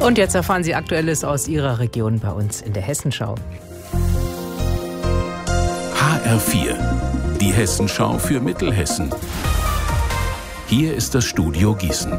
Und jetzt erfahren Sie Aktuelles aus Ihrer Region bei uns in der Hessenschau. HR4, die Hessenschau für Mittelhessen. Hier ist das Studio Gießen.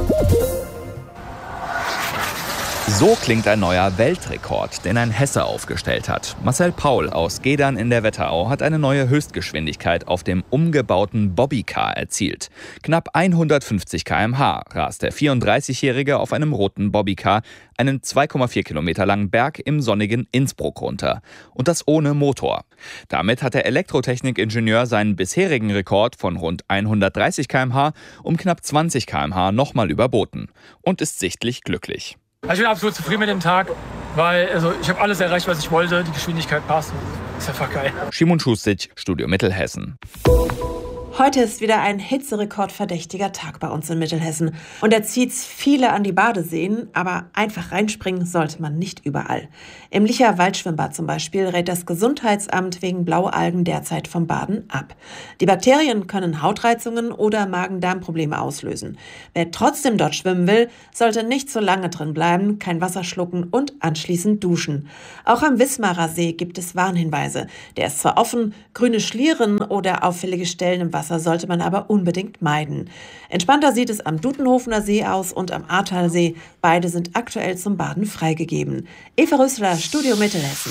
So klingt ein neuer Weltrekord, den ein Hesse aufgestellt hat. Marcel Paul aus Gedern in der Wetterau hat eine neue Höchstgeschwindigkeit auf dem umgebauten Bobbycar erzielt. Knapp 150 km/h rast der 34-Jährige auf einem roten Bobbycar einen 2,4 Kilometer langen Berg im sonnigen Innsbruck runter. Und das ohne Motor. Damit hat der Elektrotechnikingenieur seinen bisherigen Rekord von rund 130 km/h um knapp 20 km/h nochmal überboten. Und ist sichtlich glücklich. Ich bin absolut zufrieden mit dem Tag, weil ich habe alles erreicht, was ich wollte. Die Geschwindigkeit passt. Ist einfach geil. Simon Schustic, Studio Mittelhessen. Heute ist wieder ein Hitzerekord-verdächtiger Tag bei uns in Mittelhessen. Und er zieht viele an die Badeseen, aber einfach reinspringen sollte man nicht überall. Im Licher Waldschwimmbad zum Beispiel rät das Gesundheitsamt wegen Blaualgen derzeit vom Baden ab. Die Bakterien können Hautreizungen oder Magen-Darm-Probleme auslösen. Wer trotzdem dort schwimmen will, sollte nicht so lange drin bleiben, kein Wasser schlucken und anschließend duschen. Auch am Wismarer See gibt es Warnhinweise. Der ist zwar offen, grüne Schlieren oder auffällige Stellen im Wasser sollte man aber unbedingt meiden. Entspannter sieht es am Dutenhofener See aus und am Ahrtalsee. Beide sind aktuell zum Baden freigegeben. Eva Rösler, Studio Mittelhessen.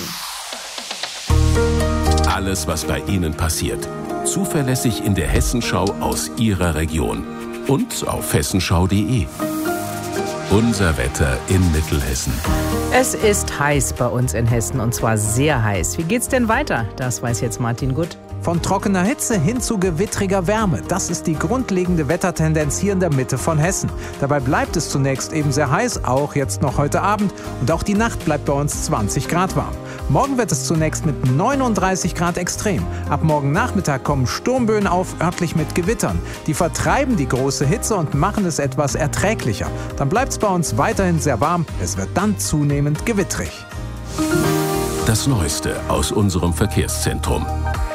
Alles, was bei Ihnen passiert. Zuverlässig in der Hessenschau aus Ihrer Region. Und auf hessenschau.de. Unser Wetter in Mittelhessen. Es ist heiß bei uns in Hessen und zwar sehr heiß. Wie geht's denn weiter? Das weiß jetzt Martin Gutt. Von trockener Hitze hin zu gewittriger Wärme. Das ist die grundlegende Wettertendenz hier in der Mitte von Hessen. Dabei bleibt es zunächst eben sehr heiß, auch jetzt noch heute Abend. Und auch die Nacht bleibt bei uns 20 Grad warm. Morgen wird es zunächst mit 39 Grad extrem. Ab morgen Nachmittag kommen Sturmböen auf, örtlich mit Gewittern. Die vertreiben die große Hitze und machen es etwas erträglicher. Dann bleibt es bei uns weiterhin sehr warm. Es wird dann zunehmend gewittrig. Das Neueste aus unserem Verkehrszentrum.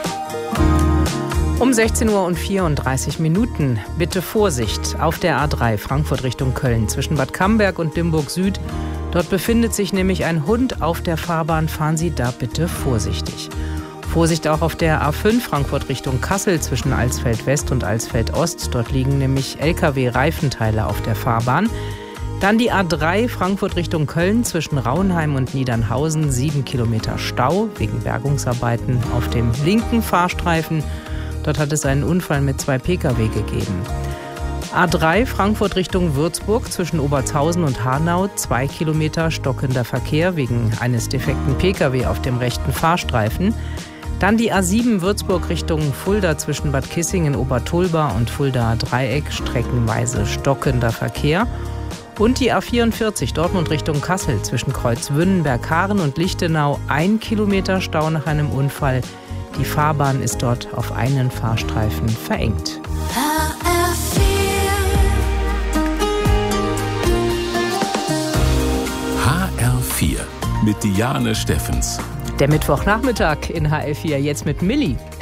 Um 16:34 Uhr. Bitte Vorsicht auf der A3 Frankfurt Richtung Köln zwischen Bad Camberg und Limburg Süd. Dort befindet sich nämlich ein Hund auf der Fahrbahn. Fahren Sie da bitte vorsichtig. Vorsicht auch auf der A5 Frankfurt Richtung Kassel zwischen Alsfeld West und Alsfeld Ost. Dort liegen nämlich Lkw-Reifenteile auf der Fahrbahn. Dann die A3 Frankfurt Richtung Köln zwischen Rauenheim und Niedernhausen. 7 Kilometer Stau wegen Bergungsarbeiten auf dem linken Fahrstreifen. Dort hat es einen Unfall mit 2 Pkw gegeben. A3 Frankfurt Richtung Würzburg zwischen Obertshausen und Hanau. 2 Kilometer stockender Verkehr wegen eines defekten Pkw auf dem rechten Fahrstreifen. Dann die A7 Würzburg Richtung Fulda zwischen Bad Kissingen, Obertolba und Fuldaer Dreieck. Streckenweise stockender Verkehr. Und die A44 Dortmund Richtung Kassel zwischen Kreuzwünnen, Berghaaren und Lichtenau. 1 Kilometer Stau nach einem Unfall. Die Fahrbahn ist dort auf einen Fahrstreifen verengt. HR4 mit Diane Steffens. Der Mittwochnachmittag in HR4 jetzt mit Milli.